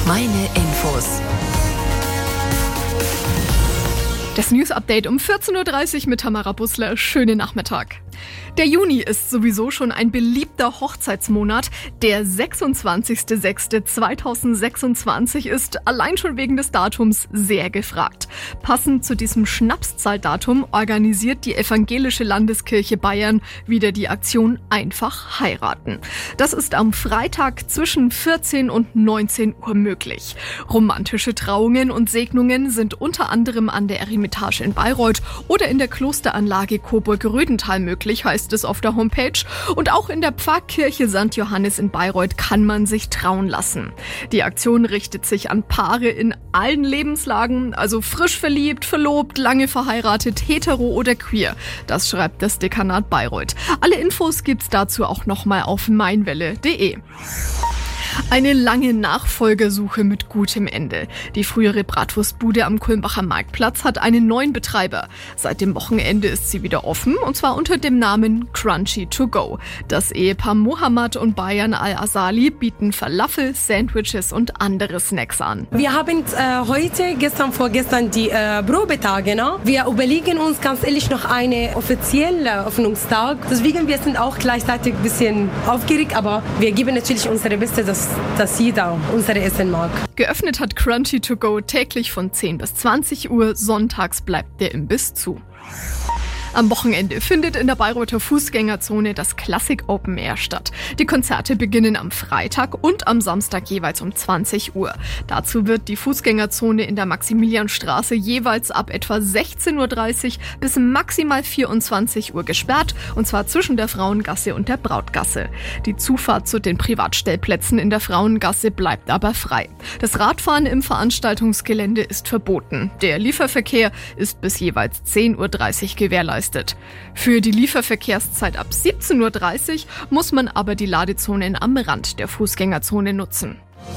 Meine Infos. Das News-Update um 14.30 Uhr mit Tamara Bussler. Schönen Nachmittag. Der Juni ist sowieso schon ein beliebter Hochzeitsmonat. Der 26.06.2026 ist allein schon wegen des Datums sehr gefragt. Passend zu diesem Schnapszahldatum organisiert die Evangelische Landeskirche Bayern wieder die Aktion Einfach heiraten. Das ist am Freitag zwischen 14 und 19 Uhr möglich. Romantische Trauungen und Segnungen sind unter anderem an der Eremitage in Bayreuth oder in der Klosteranlage Coburg-Rödental möglich, heißt es auf der Homepage. Und auch in der Pfarrkirche St. Johannes in Bayreuth kann man sich trauen lassen. Die Aktion richtet sich an Paare in allen Lebenslagen, also frisch verliebt, verlobt, lange verheiratet, hetero oder queer. Das schreibt das Dekanat Bayreuth. Alle Infos gibt's dazu auch nochmal auf meinwelle.de. Eine lange Nachfolgersuche mit gutem Ende. Die frühere Bratwurstbude am Kulmbacher Marktplatz hat einen neuen Betreiber. Seit dem Wochenende ist sie wieder offen, und zwar unter dem Namen Crunchy to Go. Das Ehepaar Mohammad und Bayan Al-Asali bieten Falafel, Sandwiches und andere Snacks an. Wir haben vorgestern die Probetage. Ne? Wir überlegen uns ganz ehrlich noch einen offiziellen Öffnungstag. Deswegen wir sind auch gleichzeitig ein bisschen aufgeregt, aber wir geben natürlich unsere Beste, dass jeder unsere Essen mag. Geöffnet hat Crunchy to Go täglich von 10 bis 20 Uhr. Sonntags bleibt der Imbiss zu. Am Wochenende findet in der Bayreuther Fußgängerzone das Classic Open Air statt. Die Konzerte beginnen am Freitag und am Samstag jeweils um 20 Uhr. Dazu wird die Fußgängerzone in der Maximilianstraße jeweils ab etwa 16.30 Uhr bis maximal 24 Uhr gesperrt, und zwar zwischen der Frauengasse und der Brautgasse. Die Zufahrt zu den Privatstellplätzen in der Frauengasse bleibt aber frei. Das Radfahren im Veranstaltungsgelände ist verboten. Der Lieferverkehr ist bis jeweils 10.30 Uhr gewährleistet. Für die Lieferverkehrszeit ab 17.30 Uhr muss man aber die Ladezonen am Rand der Fußgängerzone nutzen.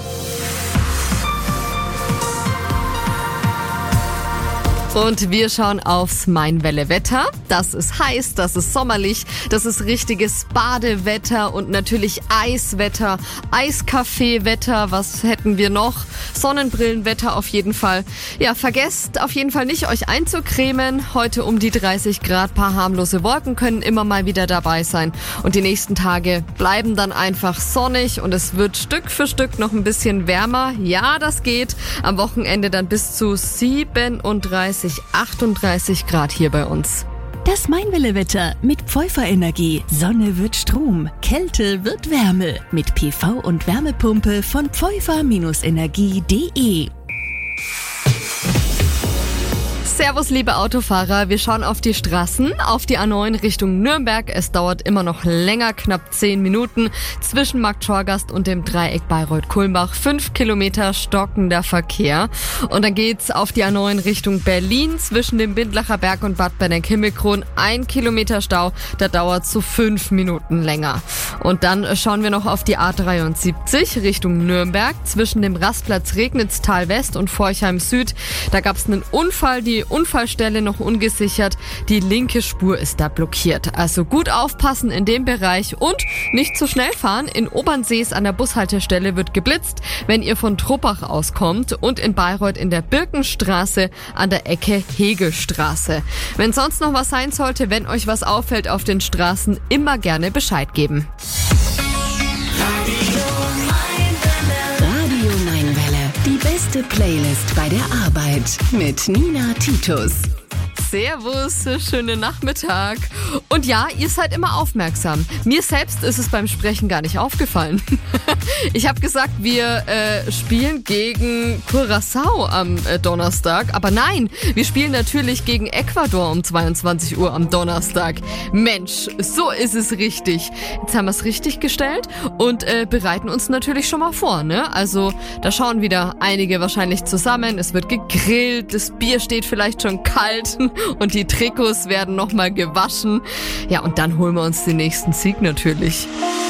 Und wir schauen aufs Meinwelle-Wetter. Das ist heiß, das ist sommerlich, das ist richtiges Badewetter und natürlich Eiswetter, Eiskaffeewetter, was hätten wir noch? Sonnenbrillenwetter auf jeden Fall. Ja, vergesst auf jeden Fall nicht, euch einzucremen. Heute um die 30 Grad, paar harmlose Wolken können immer mal wieder dabei sein. Und die nächsten Tage bleiben dann einfach sonnig und es wird Stück für Stück noch ein bisschen wärmer. Ja, das geht. Am Wochenende dann bis zu 38 Grad hier bei uns. Das Meinwelle-Wetter mit Pfeuffer-Energie. Sonne wird Strom, Kälte wird Wärme. Mit PV und Wärmepumpe von pfeuffer-energie.de. Servus, liebe Autofahrer. Wir schauen auf die Straßen, auf die A9 Richtung Nürnberg. Es dauert immer noch länger, knapp 10 Minuten. Zwischen Markt Schorgast und dem Dreieck Bayreuth-Kulmbach 5 Kilometer stockender Verkehr. Und dann geht's auf die A9 Richtung Berlin. Zwischen dem Bindlacher Berg und Bad Benneck-Himmelkron 1 Kilometer Stau. Da dauert so 5 Minuten länger. Und dann schauen wir noch auf die A73 Richtung Nürnberg. Zwischen dem Rastplatz Regnitztal West und Forchheim Süd. Da gab's einen Unfall, die Unfallstelle noch ungesichert. Die linke Spur ist da blockiert. Also gut aufpassen in dem Bereich und nicht zu schnell fahren. In Obernsees an der Bushaltestelle wird geblitzt, wenn ihr von Truppach auskommt, und in Bayreuth in der Birkenstraße an der Ecke Hegelstraße. Wenn sonst noch was sein sollte, wenn euch was auffällt auf den Straßen, immer gerne Bescheid geben. Radio Meinwelle. Die beste Playlist bei der Arbeit mit Nina Titus. Servus, schönen Nachmittag. Und ja, ihr seid immer aufmerksam. Mir selbst ist es beim Sprechen gar nicht aufgefallen. Ich habe gesagt, wir spielen gegen Curaçao am Donnerstag. Aber nein, wir spielen natürlich gegen Ecuador um 22 Uhr am Donnerstag. Mensch, so ist es richtig. Jetzt haben wir es richtig gestellt und bereiten uns natürlich schon mal vor, ne? Also da schauen wieder einige wahrscheinlich zusammen. Es wird gegrillt, das Bier steht vielleicht schon kalt und die Trikots werden nochmal gewaschen. Ja, und dann holen wir uns den nächsten Sieg natürlich.